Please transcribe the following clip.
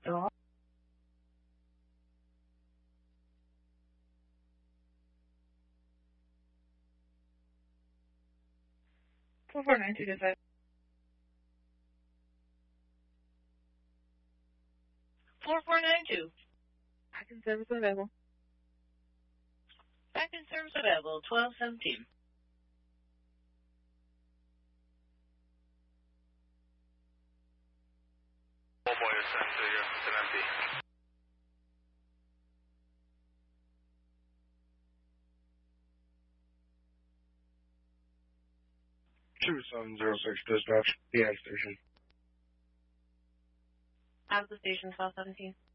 Hello? 449225. 4492. Back in service available. Back in service available, 1217. Oh boy, it's sent to you. It's an empty. 2706 dispatch, PX station. Out of the station, 1217.